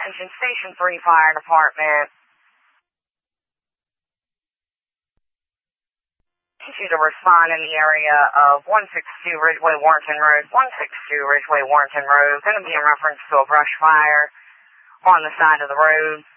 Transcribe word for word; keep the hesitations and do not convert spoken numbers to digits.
Attention Station three Fire Department. Need you to respond in the area of one sixty-two Ridgeway Warrenton Road, one sixty-two Ridgeway Warrenton Road. Going to be in reference to a brush fire on the side of the road.